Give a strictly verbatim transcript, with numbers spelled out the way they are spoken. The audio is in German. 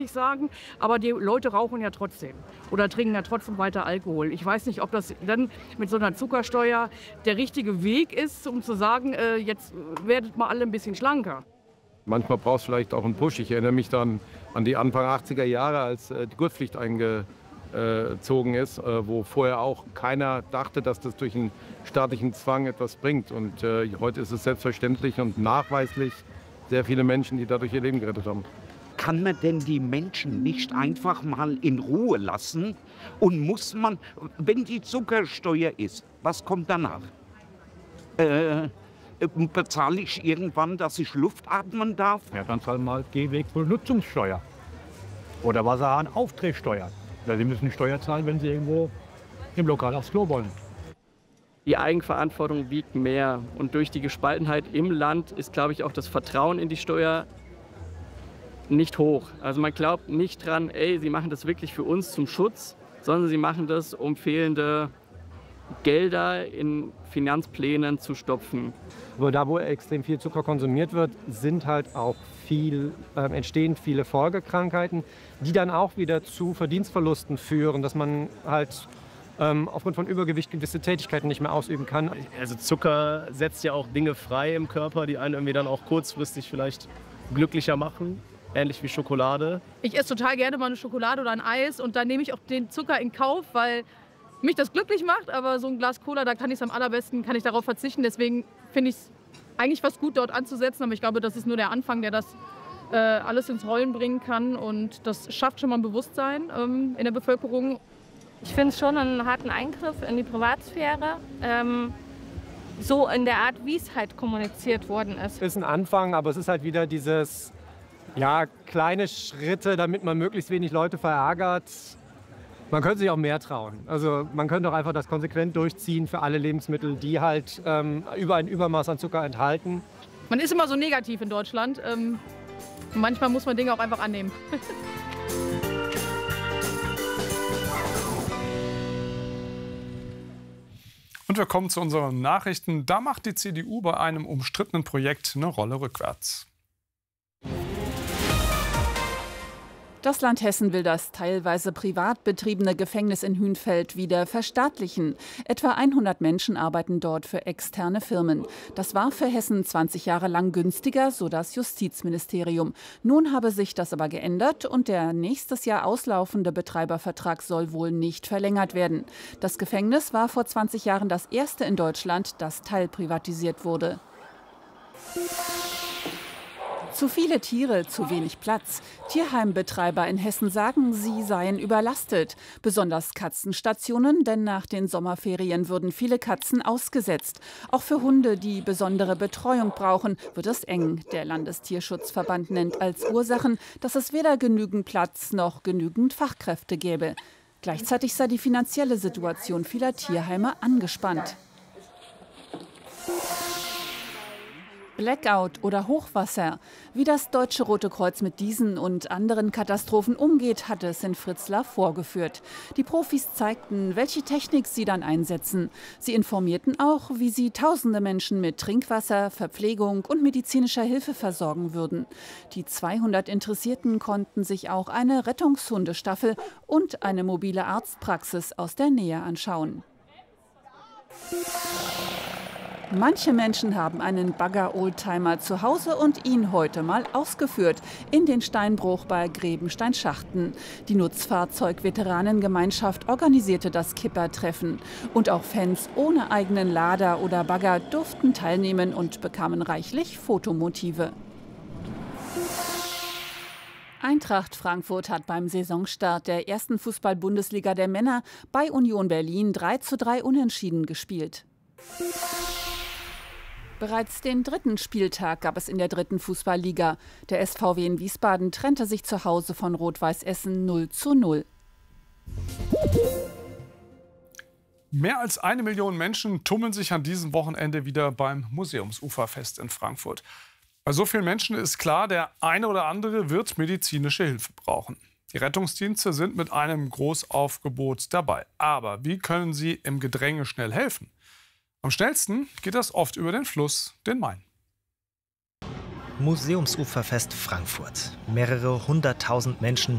nicht sagen, aber die Leute rauchen ja trotzdem oder trinken ja trotzdem weiter Alkohol. Ich weiß nicht, ob das dann mit so einer Zuckersteuer der richtige Weg ist, um zu sagen, äh, jetzt werdet mal alle ein bisschen schlanker. Manchmal brauchst du vielleicht auch einen Push. Ich erinnere mich dann an die Anfang achtziger Jahre, als äh, die Gurtpflicht eingezogen ist, äh, wo vorher auch keiner dachte, dass das durch einen staatlichen Zwang etwas bringt. Und äh, heute ist es selbstverständlich und nachweislich sehr viele Menschen, die dadurch ihr Leben gerettet haben. Kann man denn die Menschen nicht einfach mal in Ruhe lassen? Und muss man, wenn die Zuckersteuer ist, was kommt danach? Äh, bezahle ich irgendwann, dass ich Luft atmen darf? Ja, dann zahl mal Gehwegbenutzungssteuer oder Wasserhahn-Aufdrehsteuer. Ja, Sie müssen Steuer zahlen, wenn Sie irgendwo im Lokal aufs Klo wollen. Die Eigenverantwortung wiegt mehr. Und durch die Gespaltenheit im Land ist, glaube ich, auch das Vertrauen in die Steuer nicht hoch. Also man glaubt nicht dran, ey, sie machen das wirklich für uns zum Schutz, sondern sie machen das, um fehlende Gelder in Finanzplänen zu stopfen. Aber da, wo extrem viel Zucker konsumiert wird, sind halt auch viel, äh, entstehen viele Folgekrankheiten, die dann auch wieder zu Verdienstverlusten führen, dass man halt ähm, aufgrund von Übergewicht gewisse Tätigkeiten nicht mehr ausüben kann. Also Zucker setzt ja auch Dinge frei im Körper, die einen irgendwie dann auch kurzfristig vielleicht glücklicher machen. Ähnlich wie Schokolade. Ich esse total gerne mal eine Schokolade oder ein Eis und dann nehme ich auch den Zucker in Kauf, weil mich das glücklich macht. Aber so ein Glas Cola, da kann ich es am allerbesten, kann ich darauf verzichten. Deswegen finde ich es eigentlich fast gut, dort anzusetzen. Aber ich glaube, das ist nur der Anfang, der das äh, alles ins Rollen bringen kann. Und das schafft schon mal ein Bewusstsein ähm, in der Bevölkerung. Ich finde es schon einen harten Eingriff in die Privatsphäre. Ähm, so in der Art, wie es halt kommuniziert worden ist. Es ist ein Anfang, aber es ist halt wieder dieses... Ja, kleine Schritte, damit man möglichst wenig Leute verärgert. Man könnte sich auch mehr trauen. Also man könnte auch einfach das konsequent durchziehen für alle Lebensmittel, die halt ähm, über ein Übermaß an Zucker enthalten. Man ist immer so negativ in Deutschland. Ähm, manchmal muss man Dinge auch einfach annehmen. Und wir kommen zu unseren Nachrichten. Da macht die C D U bei einem umstrittenen Projekt eine Rolle rückwärts. Das Land Hessen will das teilweise privat betriebene Gefängnis in Hünfeld wieder verstaatlichen. Etwa hundert Menschen arbeiten dort für externe Firmen. Das war für Hessen zwanzig Jahre lang günstiger, so das Justizministerium. Nun habe sich das aber geändert und der nächstes Jahr auslaufende Betreibervertrag soll wohl nicht verlängert werden. Das Gefängnis war vor zwanzig Jahren das erste in Deutschland, das teilprivatisiert wurde. Zu viele Tiere, zu wenig Platz. Tierheimbetreiber in Hessen sagen, sie seien überlastet. Besonders Katzenstationen, denn nach den Sommerferien würden viele Katzen ausgesetzt. Auch für Hunde, die besondere Betreuung brauchen, wird es eng. Der Landestierschutzverband nennt als Ursachen, dass es weder genügend Platz noch genügend Fachkräfte gäbe. Gleichzeitig sei die finanzielle Situation vieler Tierheime angespannt. Blackout oder Hochwasser. Wie das Deutsche Rote Kreuz mit diesen und anderen Katastrophen umgeht, hat es in Fritzlar vorgeführt. Die Profis zeigten, welche Technik sie dann einsetzen. Sie informierten auch, wie sie tausende Menschen mit Trinkwasser, Verpflegung und medizinischer Hilfe versorgen würden. Die zweihundert Interessierten konnten sich auch eine Rettungshundestaffel und eine mobile Arztpraxis aus der Nähe anschauen. Manche Menschen haben einen Bagger-Oldtimer zu Hause und ihn heute mal ausgeführt. In den Steinbruch bei Grebenstein-Schachten. Die Nutzfahrzeug-Veteranengemeinschaft organisierte das Kippertreffen. Und auch Fans ohne eigenen Lader oder Bagger durften teilnehmen und bekamen reichlich Fotomotive. Eintracht Frankfurt hat beim Saisonstart der ersten Fußball-Bundesliga der Männer bei Union Berlin drei zu drei unentschieden gespielt. Bereits den dritten Spieltag gab es in der dritten Fußballliga. Der S V W in Wiesbaden trennte sich zu Hause von Rot-Weiß Essen null zu null. Mehr als eine Million Menschen tummeln sich an diesem Wochenende wieder beim Museumsuferfest in Frankfurt. Bei so vielen Menschen ist klar, der eine oder andere wird medizinische Hilfe brauchen. Die Rettungsdienste sind mit einem Großaufgebot dabei. Aber wie können sie im Gedränge schnell helfen? Am schnellsten geht das oft über den Fluss, den Main. Museumsuferfest Frankfurt. Mehrere hunderttausend Menschen